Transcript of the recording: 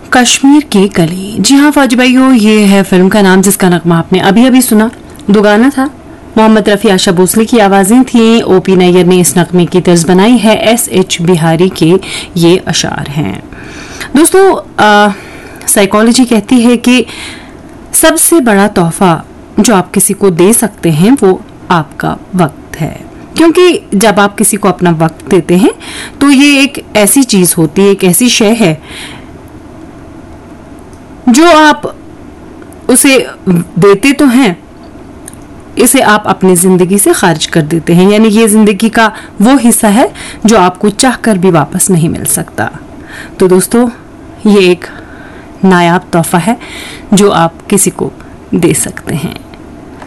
कश्मीर की गली। जी हाँ फौजी भाइयों, ये है फिल्म का नाम जिसका नगमा आपने अभी अभी सुना। दो गाना था, मोहम्मद रफी, आशा भोसले की आवाजें थी। ओपी नैयर ने इस नगमे की तर्ज बनाई है। एस.एच. बिहारी के ये अशार हैं। दोस्तों, साइकोलॉजी कहती है कि सबसे बड़ा तोहफा जो आप किसी को दे सकते हैं वो आपका वक्त है, क्योंकि जब आप किसी को अपना वक्त देते हैं तो ये एक ऐसी चीज होती है, एक ऐसी शय है जो आप उसे देते तो हैं, इसे आप अपनी जिंदगी से खारिज कर देते हैं। यानी ये जिंदगी का वो हिस्सा है जो आपको चाहकर भी वापस नहीं मिल सकता। तो दोस्तों, ये एक नायाब तोहफा है जो आप किसी को दे सकते हैं।